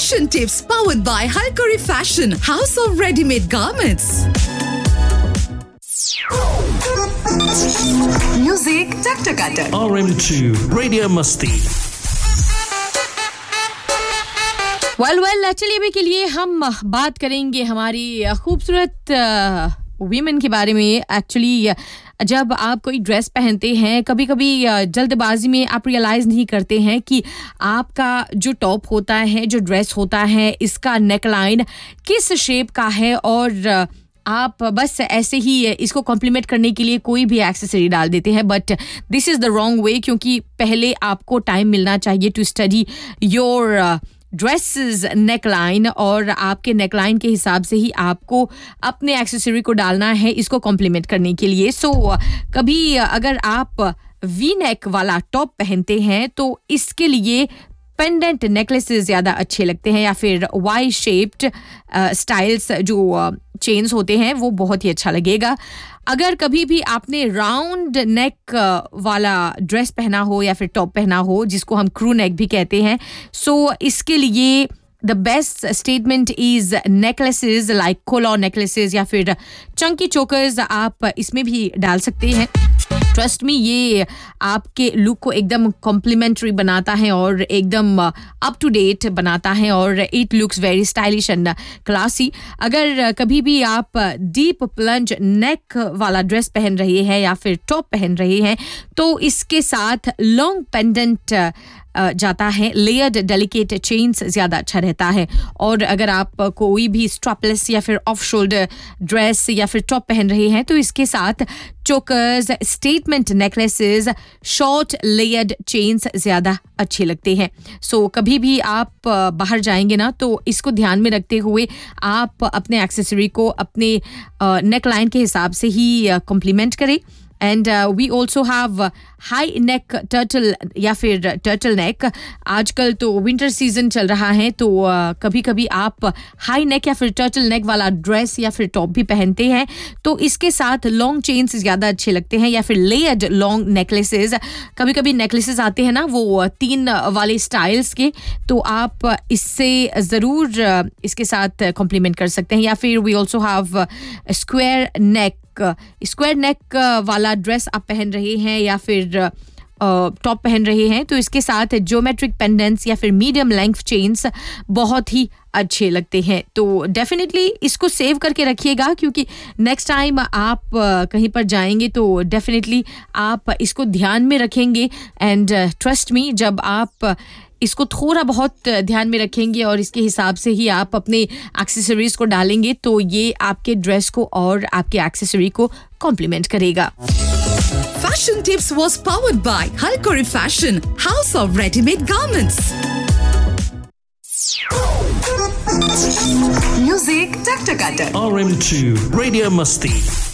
Fashion tips powered by Halkari Fashion, House of Ready-Made Garments. Music Taktakata. RM2 Radio Musti. well, चलिए अभी के लिए हम बात करेंगे हमारी खूबसूरत वीमेन के बारे में. एक्चुअली जब आप कोई ड्रेस पहनते हैं, कभी-कभी जल्दबाजी में आप रियलाइज़ नहीं करते हैं कि आपका जो टॉप होता है, जो ड्रेस होता है, इसका नेकलाइन किस शेप का है और आप बस ऐसे ही इसको कॉम्प्लीमेंट करने के लिए कोई भी एक्सेसरी डाल देते हैं. But this is the wrong way, क्योंकि पहले आपको टाइम मिलना चाहिए to study your dresses neckline और आपके नेकलाइन के हिसाब से ही आपको अपने एक्सेसरी को डालना है इसको कॉम्प्लीमेंट करने के लिए. सो कभी अगर आप वी नेक वाला टॉप पहनते हैं तो इसके लिए पेंडेंट नेकलेसेस ज़्यादा अच्छे लगते हैं, या फिर वाई शेप्ड स्टाइल्स जो चेन्स होते हैं वो बहुत ही अच्छा लगेगा. अगर कभी भी आपने राउंड नेक वाला ड्रेस पहना हो या फिर टॉप पहना हो, जिसको हम क्रू नेक भी कहते हैं, सो इसके लिए the best statement is necklaces like Cola necklaces या फिर चंकी चोकर्स आप इसमें भी डाल सकते हैं. ट्रस्ट मी, ये आपके लुक को एकदम कॉम्प्लीमेंट्री बनाता है और एकदम अप टू डेट बनाता है और it looks very stylish and classy. अगर कभी भी आप डीप प्लंज नेक वाला ड्रेस पहन रहे हैं या फिर टॉप पहन रहे हैं तो इसके साथ लॉन्ग पेंडेंट जाता है, लेयर्ड डेलिकेट चेन्स ज़्यादा अच्छा रहता है. और अगर आप कोई भी स्ट्रैपलेस या फिर ऑफ शोल्डर ड्रेस या फिर टॉप पहन रहे हैं तो इसके साथ chokers, statement necklaces, short layered chains ज़्यादा अच्छे लगते हैं. सो कभी भी आप बाहर जाएंगे ना तो इसको ध्यान में रखते हुए आप अपने एक्सेसरी को अपने नेकलाइन के हिसाब से ही कॉम्प्लीमेंट करें. And we also have high neck turtle या फिर टर्टल नेक. आजकल तो विंटर सीजन चल रहा है तो कभी कभी आप हाई नेक या फिर टर्टल नेक वाला ड्रेस या फिर टॉप भी पहनते हैं तो इसके साथ लॉन्ग चेन्स ज़्यादा अच्छे लगते हैं, या फिर लेयर्ड लॉन्ग नेकलेसेस. कभी कभी नेकलेसेस आते हैं ना वो 3 वाले स्टाइल्स के, तो आप इससे ज़रूर इसके साथ कॉम्प्लीमेंट कर सकते हैं. या फिर वी ऑल्सो हैव स्क्वायर नेक वाला ड्रेस आप पहन रहे हैं या फिर टॉप पहन रहे हैं तो इसके साथ ज्योमेट्रिक पेंडेंट्स या फिर मीडियम लेंथ चेन्स बहुत ही अच्छे लगते हैं. तो डेफिनेटली इसको सेव करके रखिएगा, क्योंकि नेक्स्ट टाइम आप कहीं पर जाएंगे तो डेफिनेटली आप इसको ध्यान में रखेंगे. एंड ट्रस्ट मी, जब आप इसको थोड़ा बहुत ध्यान में रखेंगे और इसके हिसाब से ही आप अपने एक्सेसरीज को डालेंगे तो ये आपके ड्रेस को और आपके एक्सेसरी को कॉम्प्लीमेंट करेगा. Fashion tips was powered by Halkari Fashion, House of Ready-Made Garments. Music Taktakata. RM2 Radio Musti.